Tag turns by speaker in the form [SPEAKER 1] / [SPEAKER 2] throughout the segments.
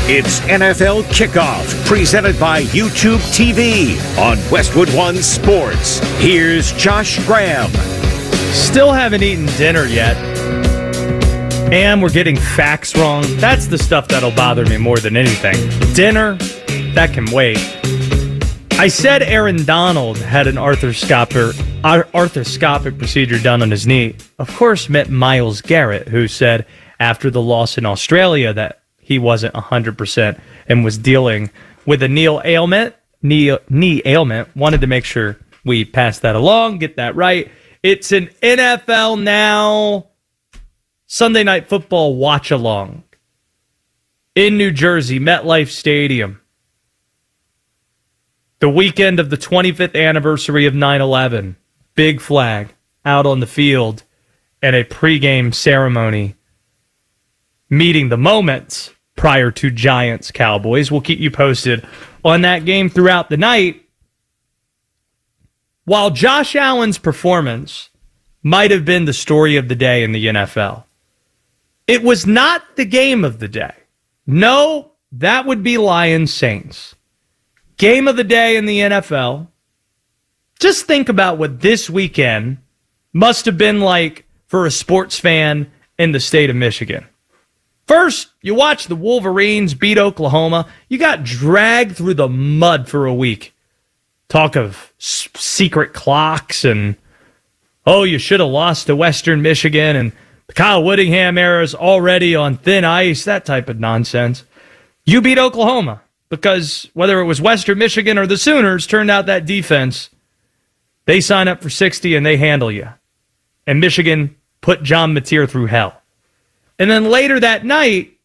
[SPEAKER 1] It's NFL Kickoff, presented by YouTube TV on Westwood One Sports. Here's Josh Graham.
[SPEAKER 2] Still haven't eaten dinner yet, and we're getting facts wrong. That's the stuff that'll bother me more than anything. Dinner, that can wait. I said Aaron Donald had an arthroscopic procedure done on his knee. Of course, meant Myles Garrett, who said after the loss in Australia that he wasn't 100% and was dealing with a knee ailment. Wanted to make sure we pass that along, get that right. It's an NFL Now Sunday Night Football watch-along in New Jersey, MetLife Stadium. The weekend of the 25th anniversary of 9/11. Big flag out on the field and a pregame ceremony meeting the moments prior to Giants-Cowboys. We'll keep you posted on that game throughout the night. While Josh Allen's performance might have been the story of the day in the NFL, it was not the game of the day. No, that would be Lions-Saints. Game of the day in the NFL. Just think about what this weekend must have been like for a sports fan in the state of Michigan. First, you watch the Wolverines beat Oklahoma. You got dragged through the mud for a week. Talk of secret clocks and, oh, you should have lost to Western Michigan and the Kyle Whittingham era is already on thin ice, that type of nonsense. You beat Oklahoma because whether it was Western Michigan or the Sooners, turned out that defense, they sign up for 60 and they handle you. And Michigan put John Mateer through hell. And then later that night,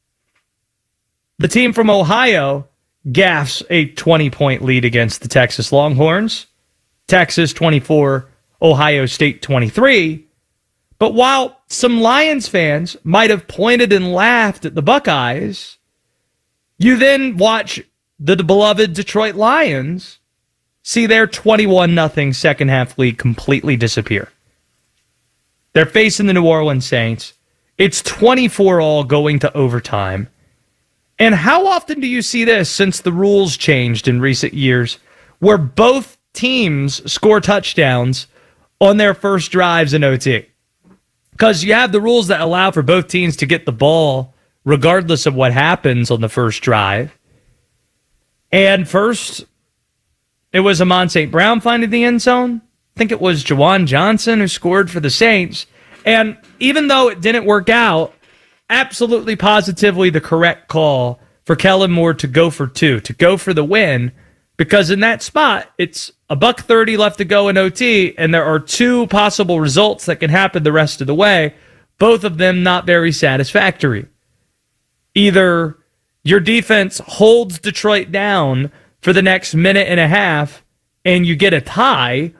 [SPEAKER 2] the team from Ohio gaffes a 20-point lead against the Texas Longhorns. Texas 24, Ohio State 23. But while some Lions fans might have pointed and laughed at the Buckeyes, you then watch the beloved Detroit Lions see their 21-0 second-half lead completely disappear. They're facing the New Orleans Saints. It's 24-all going to overtime. And how often do you see this since the rules changed in recent years where both teams score touchdowns on their first drives in OT? Because you have the rules that allow for both teams to get the ball regardless of what happens on the first drive. And first, it was Amon St. Brown finding the end zone. I think it was Juwan Johnson who scored for the Saints. And even though it didn't work out, absolutely positively the correct call for Kellen Moore to go for two, to go for the win, because in that spot, it's $1:30 left to go in OT, and there are two possible results that can happen the rest of the way, both of them not very satisfactory. Either your defense holds Detroit down for the next minute and a half and you get a tie,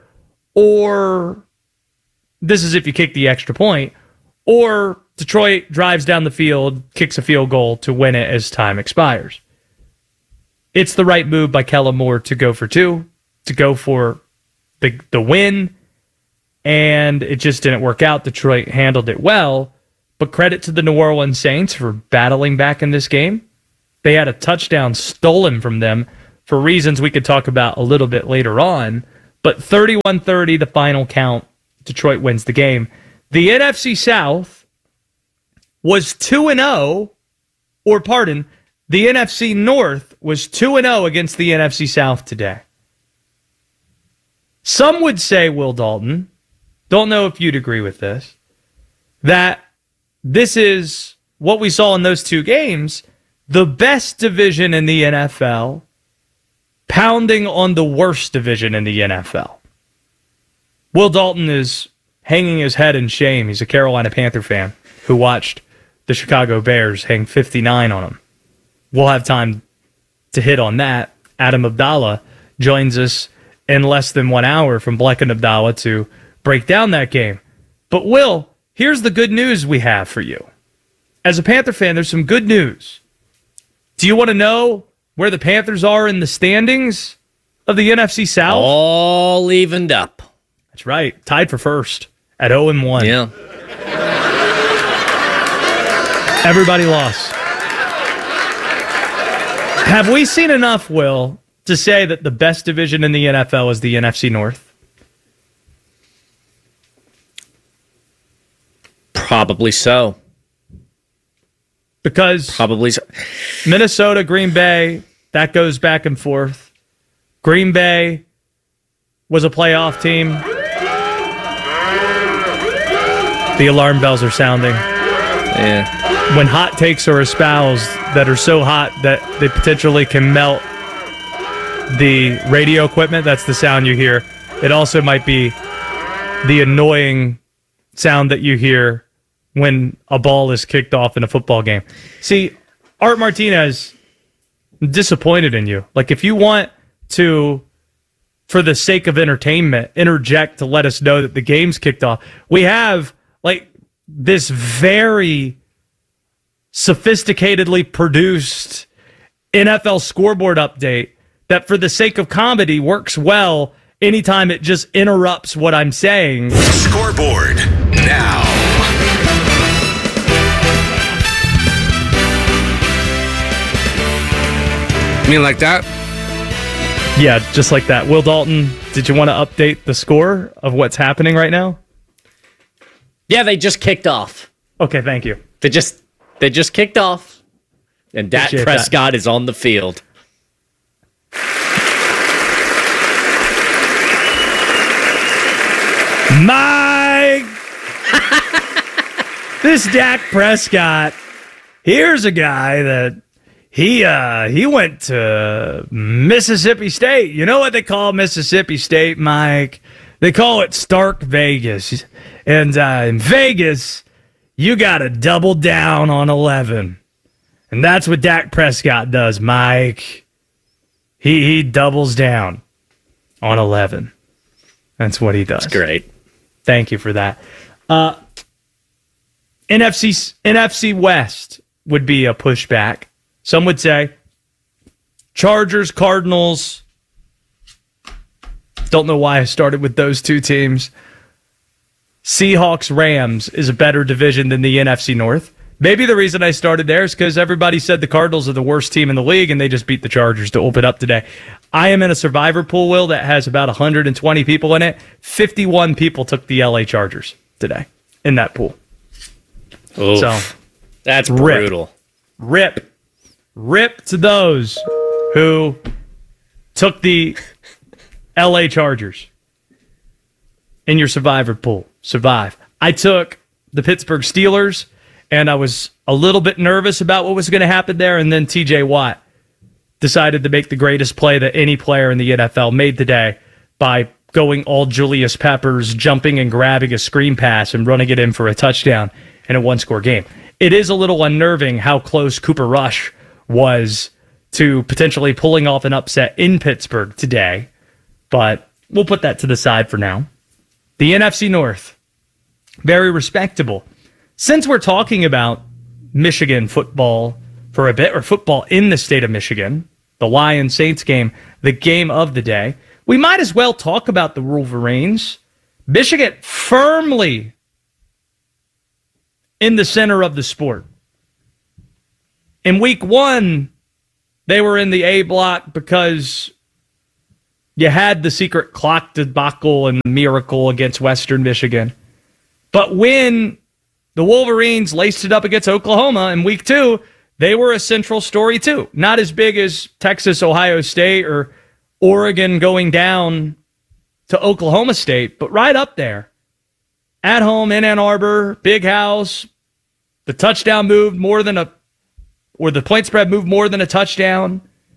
[SPEAKER 2] or this is if you kick the extra point, or Detroit drives down the field, kicks a field goal to win it as time expires. It's the right move by Kellen Moore to go for two, to go for the win, and it just didn't work out. Detroit handled it well, but credit to the New Orleans Saints for battling back in this game. They had a touchdown stolen from them for reasons we could talk about a little bit later on, but 31-30, the final count. Detroit wins the game. The NFC South was 2-0, or pardon, the NFC North was 2-0 against the NFC South today. Some would say, Will Dalton, don't know if you'd agree with this, that this is what we saw in those two games, the best division in the NFL, pounding on the worst division in the NFL. Will Dalton is hanging his head in shame. He's a Carolina Panther fan who watched the Chicago Bears hang 59 on him. We'll have time to hit on that. Adam Abdallah joins us in less than 1 hour from Bleck and Abdallah to break down that game. But Will, here's the good news we have for you. As a Panther fan, there's some good news. Do you want to know where the Panthers are in the standings of the NFC South?
[SPEAKER 3] All evened up.
[SPEAKER 2] That's right. Tied for first at 0-1.
[SPEAKER 3] Yeah.
[SPEAKER 2] Everybody lost. Have we seen enough, Will, to say that the best division in the NFL is the NFC North?
[SPEAKER 3] Probably so.
[SPEAKER 2] Because
[SPEAKER 3] Probably so.
[SPEAKER 2] Minnesota, Green Bay, that goes back and forth. Green Bay was a playoff team. The alarm bells are sounding.
[SPEAKER 3] Yeah.
[SPEAKER 2] When hot takes are espoused that are so hot that they potentially can melt the radio equipment, that's the sound you hear. It also might be the annoying sound that you hear when a ball is kicked off in a football game. See, Art Martinez, I'm disappointed in you. Like, if you want to, for the sake of entertainment, interject to let us know that the game's kicked off, we have, like, this very sophisticatedly produced NFL scoreboard update that, for the sake of comedy, works well anytime it just interrupts what I'm saying.
[SPEAKER 1] Scoreboard now.
[SPEAKER 4] You mean like that?
[SPEAKER 2] Yeah, just like that. Will Dalton, did you want to update the score of what's happening right now?
[SPEAKER 3] Yeah, they just kicked off.
[SPEAKER 2] Okay, thank you.
[SPEAKER 3] They just kicked off. And Dak
[SPEAKER 2] Appreciate
[SPEAKER 3] Prescott is on the field.
[SPEAKER 2] Mike! This Dak Prescott, here's a guy that he went to Mississippi State. You know what they call Mississippi State, Mike? They call it Stark Vegas. And in Vegas, you got to double down on 11. And that's what Dak Prescott does, Mike. He doubles down on 11. That's what he does.
[SPEAKER 3] That's great.
[SPEAKER 2] Thank you for that. NFC West would be a pushback. Some would say Chargers, Cardinals. Don't know why I started with those two teams. Seahawks, Rams is a better division than the NFC North. Maybe the reason I started there is because everybody said the Cardinals are the worst team in the league, and they just beat the Chargers to open up today. I am in a survivor pool, Will, that has about 120 people in it. 51 people took the LA Chargers today in that pool.
[SPEAKER 3] Oof.
[SPEAKER 2] So
[SPEAKER 3] that's brutal.
[SPEAKER 2] Rip to those who took the LA Chargers in your survivor pool. Survive. I took the Pittsburgh Steelers, and I was a little bit nervous about what was going to happen there, and then TJ Watt decided to make the greatest play that any player in the NFL made today by going all Julius Peppers, jumping and grabbing a screen pass and running it in for a touchdown in a one-score game. It is a little unnerving how close Cooper Rush was to potentially pulling off an upset in Pittsburgh today, but we'll put that to the side for now. The NFC North, very respectable. Since we're talking about Michigan football for a bit, or football in the state of Michigan, the Lions-Saints game, the game of the day, we might as well talk about the Wolverines. Michigan firmly in the center of the sport. In week one, they were in the A block because you had the secret clock debacle and the miracle against Western Michigan. But when the Wolverines laced it up against Oklahoma in week two, they were a central story too. Not as big as Texas, Ohio State, or Oregon going down to Oklahoma State, but right up there. At home in Ann Arbor, big house. The touchdown moved more than the point spread moved more than a touchdown.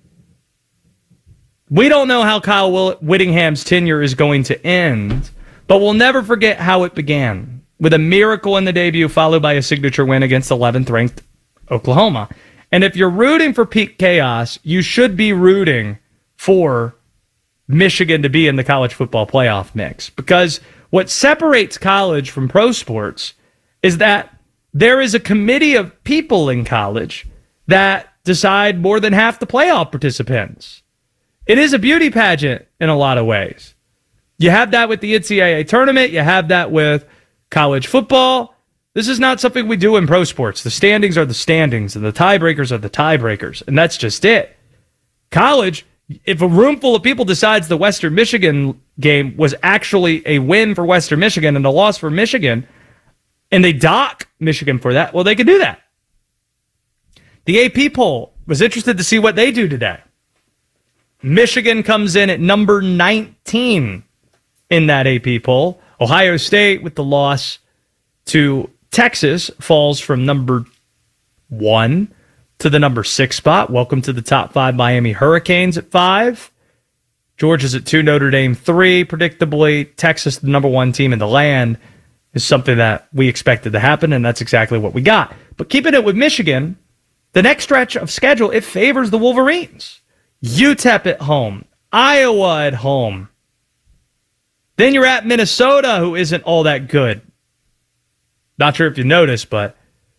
[SPEAKER 2] We don't know how Kyle Whittingham's tenure is going to end, but we'll never forget how it began, with a miracle in the debut followed by a signature win against 11th ranked Oklahoma. And if you're rooting for peak chaos, you should be rooting for Michigan to be in the college football playoff mix, because what separates college from pro sports is that there is a committee of people in college that decide more than half the playoff participants. It is a beauty pageant in a lot of ways. You have that with the NCAA tournament. You have that with college football. This is not something we do in pro sports. The standings are the standings, and the tiebreakers are the tiebreakers, and that's just it. College, if a room full of people decides the Western Michigan game was actually a win for Western Michigan and a loss for Michigan, and they dock Michigan for that, well, they could do that. The AP poll was interested to see what they do today. Michigan comes in at number 19 in that AP poll. Ohio State, with the loss to Texas, falls from number 1 to the number 6 spot. Welcome to the top 5 Miami Hurricanes at 5. Georgia's at 2, Notre Dame 3. Predictably, Texas, the number 1 team in the land, is something that we expected to happen, and that's exactly what we got. But keeping it with Michigan, the next stretch of schedule, it favors the Wolverines. UTEP at home, Iowa at home. Then you're at Minnesota, who isn't all that good. Not sure if you noticed, but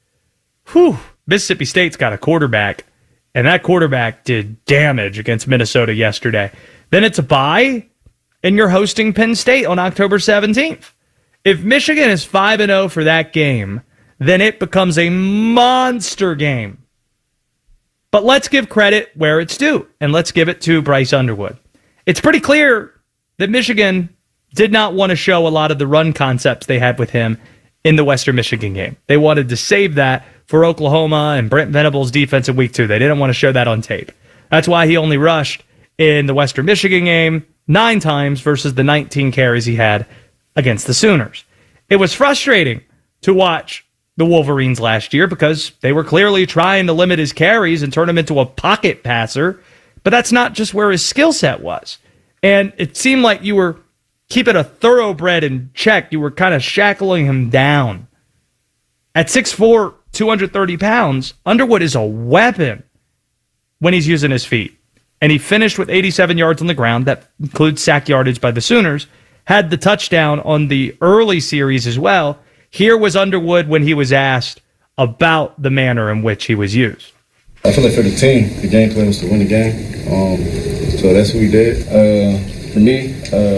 [SPEAKER 2] Mississippi State's got a quarterback, and that quarterback did damage against Minnesota yesterday. Then it's a bye, and you're hosting Penn State on October 17th. If Michigan is 5-0 for that game, then it becomes a monster game. But let's give credit where it's due, and let's give it to Bryce Underwood. It's pretty clear that Michigan did not want to show a lot of the run concepts they had with him in the Western Michigan game. They wanted to save that for Oklahoma and Brent Venables' defense in week 2. They didn't want to show that on tape. That's why he only rushed in the Western Michigan game 9 times versus the 19 carries he had against the Sooners. It was frustrating to watch the Wolverines last year because they were clearly trying to limit his carries and turn him into a pocket passer, but that's not just where his skill set was. And it seemed like you were keeping a thoroughbred in check. You were kind of shackling him down. At 6'4", 230 pounds, Underwood is a weapon when he's using his feet. And he finished with 87 yards on the ground. That includes sack yardage by the Sooners. Had the touchdown on the early series as well. Here was Underwood when he was asked about the manner in which he was used.
[SPEAKER 4] I feel like for the team, the game plan was to win the game. So that's what we did. For me,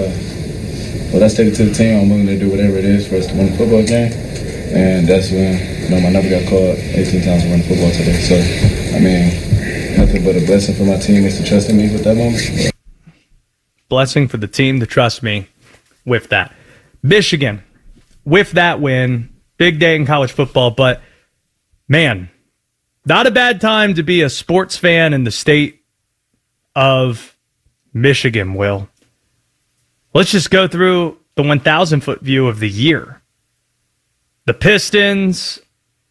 [SPEAKER 4] I stated to the team, I'm willing to do whatever it is for us to win the football game. And that's when my number got called 18 times to run football today. So, nothing but a blessing for my teammates to trust in me with that moment.
[SPEAKER 2] Blessing for the team to trust me with that. Michigan, with that win, big day in college football, but man, not a bad time to be a sports fan in the state of Michigan, Will. Let's just go through the 1,000-foot view of the year. The Pistons,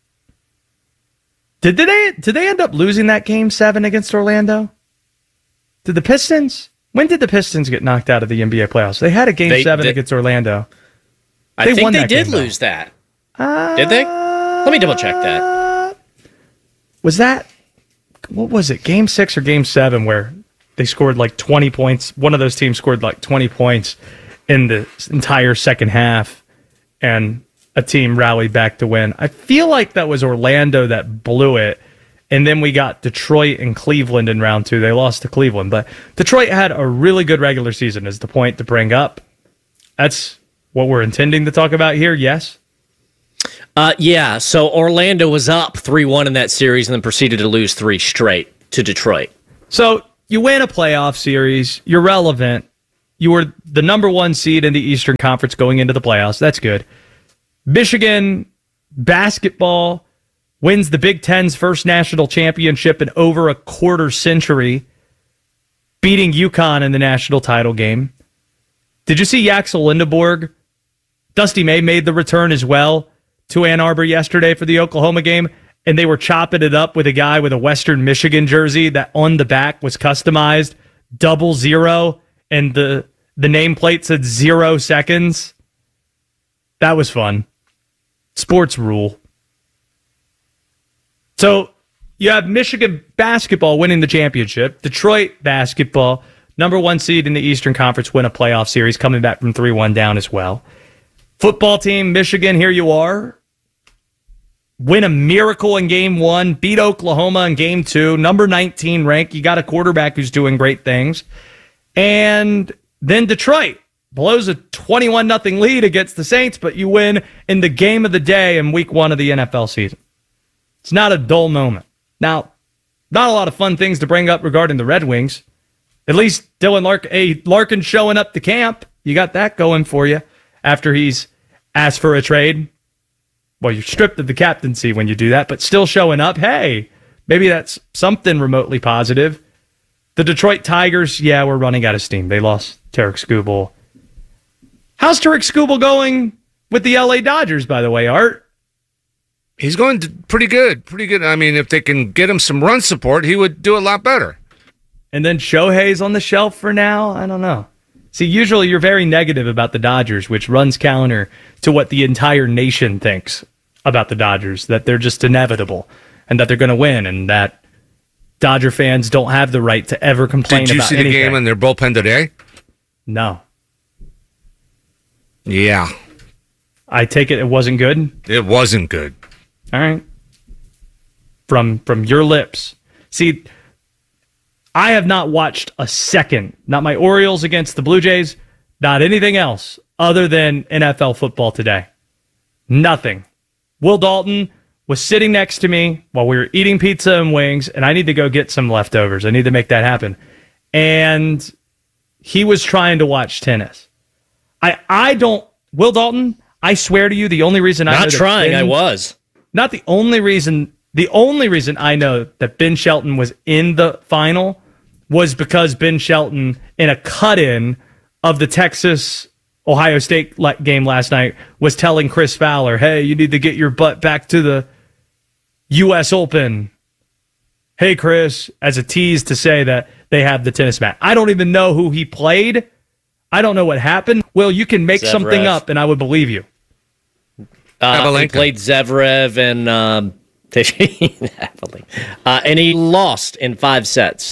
[SPEAKER 2] did they end up losing that Game 7 against Orlando? Did the Pistons? When did the Pistons get knocked out of the NBA playoffs? They had a Game 7 against Orlando.
[SPEAKER 3] I think they did lose that. Did they? Let me double check that.
[SPEAKER 2] Was that, what was it, Game 6 or Game 7 where they scored like 20 points? One of those teams scored like 20 points in the entire second half, and a team rallied back to win. I feel like that was Orlando that blew it, and then we got Detroit and Cleveland in round 2. They lost to Cleveland, but Detroit had a really good regular season is the point to bring up. That's what we're intending to talk about here, yes?
[SPEAKER 3] Yeah, so Orlando was up 3-1 in that series and then proceeded to lose 3 straight to Detroit.
[SPEAKER 2] So you win a playoff series, you're relevant, you were the number 1 seed in the Eastern Conference going into the playoffs, that's good. Michigan basketball wins the Big Ten's first national championship in over a quarter century, beating UConn in the national title game. Did you see Yaxel Lindeborg? Dusty May made the return as well to Ann Arbor yesterday for the Oklahoma game, and they were chopping it up with a guy with a Western Michigan jersey that on the back was customized 00, and the nameplate said 0 seconds. That was fun. Sports rule. So you have Michigan basketball winning the championship. Detroit basketball, number 1 seed in the Eastern Conference, win a playoff series, coming back from 3-1 down as well. Football team, Michigan, here you are. Win a miracle in Game 1, beat Oklahoma in Game 2, number 19 rank. You got a quarterback who's doing great things. And then Detroit blows a 21-0 lead against the Saints, but you win in the game of the day in week 1 of the NFL season. It's not a dull moment. Now, Not a lot of fun things to bring up regarding the Red Wings. At least Dylan Larkin showing up to camp. You got that going for you after he's asked for a trade. Well, you're stripped of the captaincy when you do that, but still showing up. Hey, maybe that's something remotely positive. The Detroit Tigers, yeah, we're running out of steam. They lost Tarek Skubal. How's Tarek Skubal going with the LA Dodgers, by the way, Art?
[SPEAKER 5] He's going pretty good. Pretty good. I mean, if they can get him some run support, he would do a lot better.
[SPEAKER 2] And then Shohei's on the shelf for now? I don't know. See, usually you're very negative about the Dodgers, which runs counter to what the entire nation thinks about the Dodgers, that they're just inevitable and that they're going to win and that Dodger fans don't have the right to ever complain about anything.
[SPEAKER 5] Did you see the game in their bullpen today?
[SPEAKER 2] No.
[SPEAKER 5] Yeah.
[SPEAKER 2] I take it wasn't good?
[SPEAKER 5] It wasn't good.
[SPEAKER 2] All right. From your lips. See, I have not watched a second, not my Orioles against the Blue Jays, not anything else other than NFL football today. Nothing. Will Dalton was sitting next to me while we were eating pizza and wings, and I need to go get some leftovers. I need to make that happen. And he was trying to watch tennis. Will Dalton, I swear to you, the only reason I was. Not the only reason I know that Ben Shelton was in the final was because Ben Shelton, in a cut-in of the Texas-Ohio State game last night, was telling Chris Fowler, hey, you need to get your butt back to the U.S. Open. Hey, Chris, as a tease to say that they have the tennis mat. I don't even know who he played. I don't know what happened. Well, you can make something up, and I would believe you.
[SPEAKER 3] He played Zverev and and he lost in 5 sets.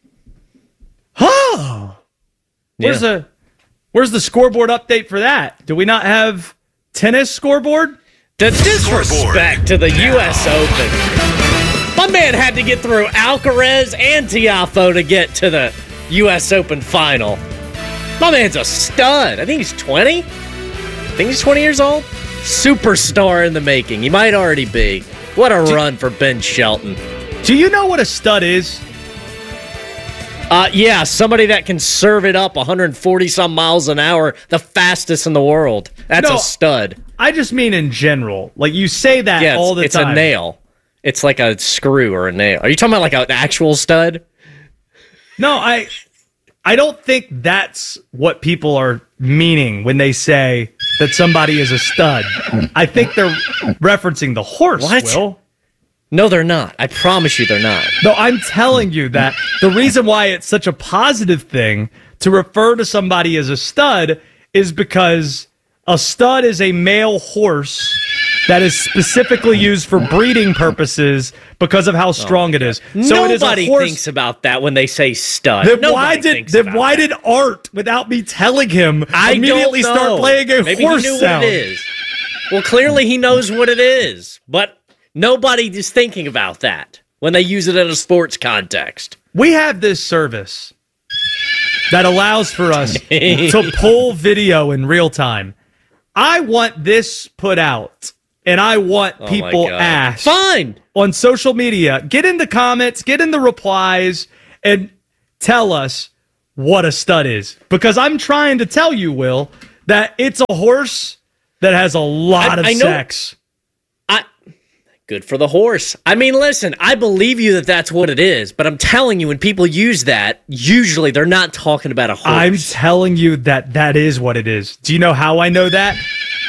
[SPEAKER 2] Oh, where's the scoreboard update for that? Do we not have tennis scoreboard?
[SPEAKER 3] The disrespect to the U.S. Open. My man had to get through Alcaraz and Tiafoe to get to the U.S. Open final. My man's a stud. I think he's 20. I think he's 20 years old. Superstar in the making. He might already be. What a run for Ben Shelton.
[SPEAKER 2] Do you know what a stud is?
[SPEAKER 3] Yeah, somebody that can serve it up 140-some miles an hour, the fastest in the world. That's a stud.
[SPEAKER 2] I just mean in general. Like, you say that all the time.
[SPEAKER 3] It's a nail. It's like a screw or a nail. Are you talking about like an actual stud?
[SPEAKER 2] No, I don't think that's what people are meaning when they say that somebody is a stud. I think they're referencing the horse,
[SPEAKER 3] What?
[SPEAKER 2] Will.
[SPEAKER 3] No, they're not. I promise you they're not.
[SPEAKER 2] No, I'm telling you that the reason why it's such a positive thing to refer to somebody as a stud is because a stud is a male horse that is specifically used for breeding purposes because of how strong it is. So
[SPEAKER 3] Nobody thinks about that when they say stud.
[SPEAKER 2] Then why did Art, without me telling him, immediately start playing a
[SPEAKER 3] Maybe
[SPEAKER 2] horse
[SPEAKER 3] he knew
[SPEAKER 2] sound?
[SPEAKER 3] what it is. Well, clearly he knows what it is, but nobody is thinking about that when they use it in a sports context.
[SPEAKER 2] We have this service that allows for us to pull video in real time. I want this put out, and I want people asked.
[SPEAKER 3] Fine.
[SPEAKER 2] On social media. Get in the comments, get in the replies, and tell us what a stud is. Because I'm trying to tell you, Will, that it's a horse that has a lot of sex.
[SPEAKER 3] Good for the horse. I mean, listen, I believe you that that's what it is, but I'm telling you, when people use that, usually they're not talking about a horse.
[SPEAKER 2] I'm telling you that that is what it is. Do you know how I know that?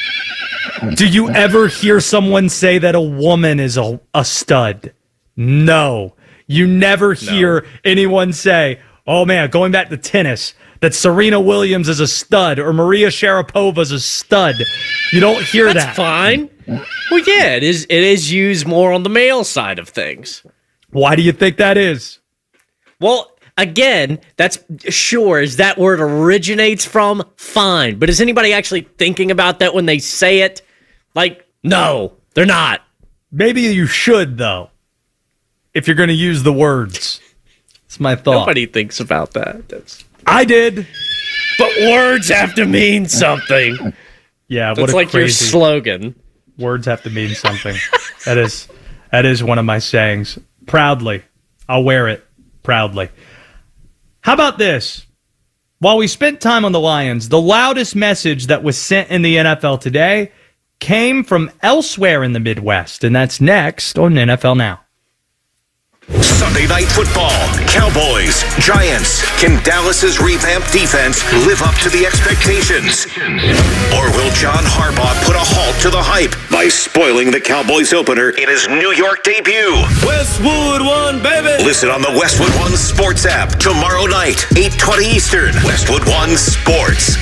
[SPEAKER 2] Do you ever hear someone say that a woman is a stud? No. You never hear anyone say, oh man, going back to tennis, that Serena Williams is a stud or Maria Sharapova is a stud. You don't hear that.
[SPEAKER 3] That's fine. Well, yeah, it is used more on the male side of things.
[SPEAKER 2] Why do you think that is?
[SPEAKER 3] Well, again, that's sure, as that word originates from, fine. But is anybody actually thinking about that when they say it? Like, no, they're not.
[SPEAKER 2] Maybe you should, though, if you're going to use the words. That's my thought.
[SPEAKER 3] Nobody thinks about that.
[SPEAKER 2] I did.
[SPEAKER 3] But words have to mean something.
[SPEAKER 2] Yeah,
[SPEAKER 3] that's like your slogan.
[SPEAKER 2] Words have to mean something. That is one of my sayings. Proudly. I'll wear it proudly. How about this? While we spent time on the Lions, the loudest message that was sent in the NFL today came from elsewhere in the Midwest, and that's next on NFL Now.
[SPEAKER 1] Sunday Night Football, Cowboys, Giants. Can Dallas's revamped defense live up to the expectations? Or will John Harbaugh put a halt to the hype by spoiling the Cowboys opener in his New York debut?
[SPEAKER 6] Westwood One, baby!
[SPEAKER 1] Listen on the Westwood One Sports app tomorrow night, 8:20 Eastern. Westwood One Sports.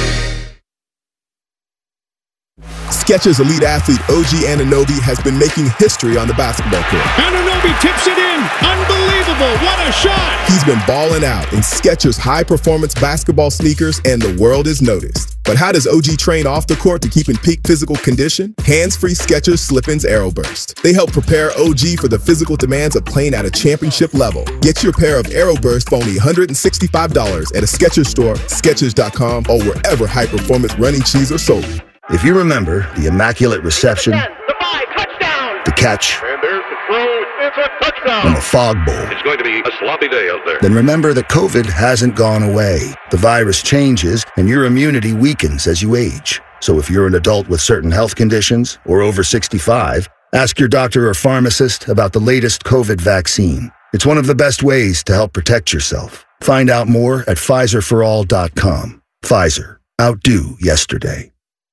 [SPEAKER 7] Skechers elite athlete OG Anunoby has been making history on the basketball court.
[SPEAKER 8] Anunoby tips it in. Unbelievable. What a shot.
[SPEAKER 7] He's been balling out in Skechers high-performance basketball sneakers, and the world is noticed. But how does OG train off the court to keep in peak physical condition? Hands-free Skechers Slip-ins Aeroburst. They help prepare OG for the physical demands of playing at a championship level. Get your pair of Aeroburst for only $165 at a Skechers store, Skechers.com, or wherever high-performance running shoes are sold.
[SPEAKER 9] If you remember the immaculate reception, the catch,
[SPEAKER 8] And there's the throw. It's a touchdown.
[SPEAKER 9] and the fog bowl,
[SPEAKER 8] It's going to be a sloppy day out there.
[SPEAKER 9] then remember that COVID hasn't gone away. The virus changes and your immunity weakens as you age. So if you're an adult with certain health conditions or over 65, ask your doctor or pharmacist about the latest COVID vaccine. It's one of the best ways to help protect yourself. Find out more at PfizerForAll.com. Pfizer. Outdo yesterday.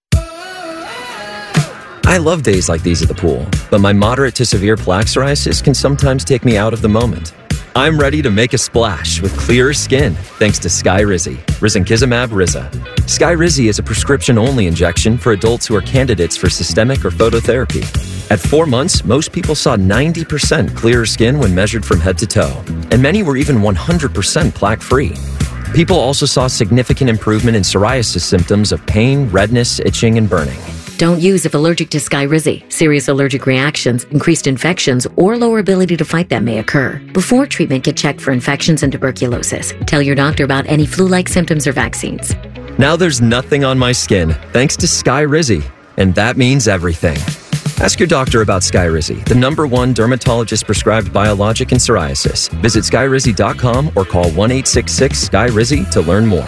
[SPEAKER 10] I love days like these at the pool, but my moderate to severe plaque psoriasis can sometimes take me out of the moment. I'm ready to make a splash with clearer skin thanks to Skyrizi, risankizumab Riza. Skyrizi is a prescription-only injection for adults who are candidates for systemic or phototherapy. At 4 months, most people saw 90% clearer skin when measured from head to toe, and many were even 100% plaque-free. People also saw significant improvement in psoriasis symptoms of pain, redness, itching, and burning.
[SPEAKER 11] Don't use if allergic to Skyrizi. Serious allergic reactions, increased infections, or lower ability to fight them may occur. Before treatment, get checked for infections and tuberculosis. Tell your doctor about any flu-like symptoms or vaccines.
[SPEAKER 10] Now there's nothing on my skin thanks to Skyrizi, and that means everything. Ask your doctor about Skyrizi, the #1 dermatologist-prescribed biologic in psoriasis. Visit Skyrizi.com or call 1-866-SKYRIZI to learn more.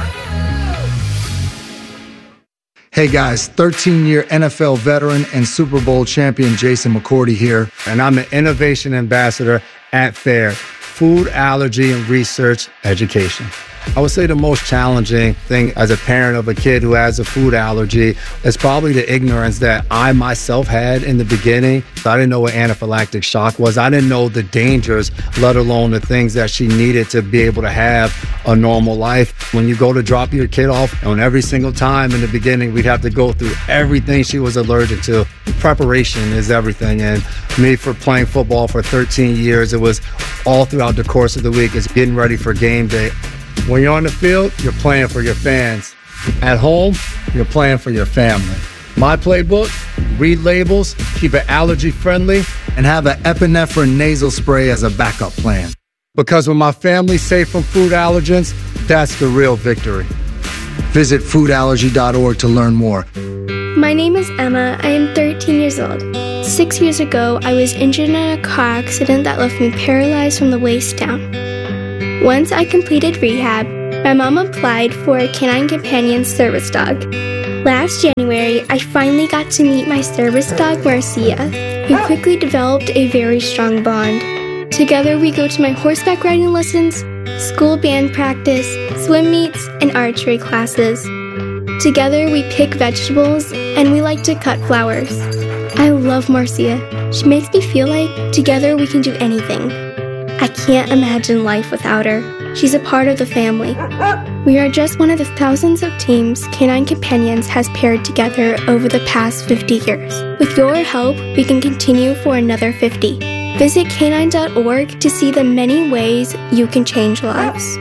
[SPEAKER 12] Hey guys, 13-year NFL veteran and Super Bowl champion Jason McCourty here, and I'm the Innovation Ambassador at FAIR, Food Allergy and Research Education. I would say the most challenging thing as a parent of a kid who has a food allergy is probably the ignorance that I myself had in the beginning. So I didn't know what anaphylactic shock was. I didn't know the dangers, let alone the things that she needed to be able to have a normal life. When you go to drop your kid off, and every single time in the beginning, we'd have to go through everything she was allergic to. Preparation is everything. And me, for playing football for 13 years, it was all throughout the course of the week. It's getting ready for game day. When you're on the field, you're playing for your fans. At home, you're playing for your family. My playbook, read labels, keep it allergy friendly, and have an epinephrine nasal spray as a backup plan. Because when my family's safe from food allergens, that's the real victory. Visit foodallergy.org to learn more.
[SPEAKER 13] My name is Emma. I am 13 years old. 6 years ago, I was injured in a car accident that left me paralyzed from the waist down. Once I completed rehab, my mom applied for a Canine Companion service dog. Last January, I finally got to meet my service dog, Marcia. We quickly developed a very strong bond. Together, we go to my horseback riding lessons, school band practice, swim meets, and archery classes. Together, we pick vegetables, and we like to cut flowers. I love Marcia. She makes me feel like together we can do anything. I can't imagine life without her. She's a part of the family. We are just one of the thousands of teams Canine Companions has paired together over the past 50 years. With your help, we can continue for another 50. Visit canine.org to see the many ways you can change lives.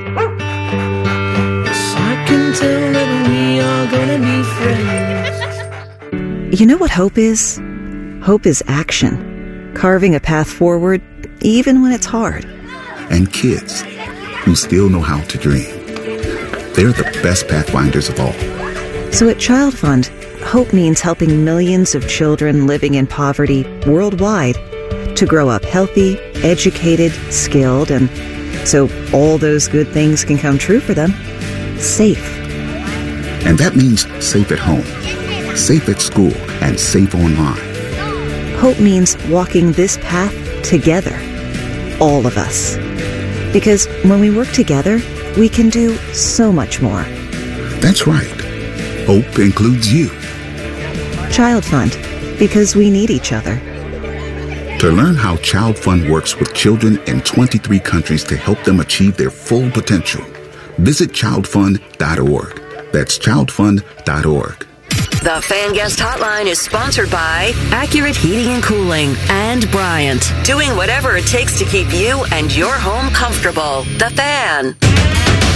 [SPEAKER 6] I can tell that we are gonna be friends.
[SPEAKER 14] You know what hope is? Hope is action. Carving a path forward, even when it's hard.
[SPEAKER 15] And kids who still know how to dream. They're the best pathfinders of all.
[SPEAKER 14] So at Child Fund, hope means helping millions of children living in poverty worldwide to grow up healthy, educated, skilled, and so all those good things can come true for them, safe.
[SPEAKER 15] And that means safe at home, safe at school, and safe online.
[SPEAKER 14] Hope means walking this path together, all of us. Because when we work together, we can do so much more.
[SPEAKER 15] That's right. Hope includes you.
[SPEAKER 14] Child Fund, because we need each other.
[SPEAKER 15] To learn how Child Fund works with children in 23 countries to help them achieve their full potential, visit childfund.org. That's childfund.org.
[SPEAKER 16] The Fan Guest Hotline is sponsored by Accurate Heating and Cooling and Bryant, doing whatever it takes to keep you and your home comfortable. The Fan.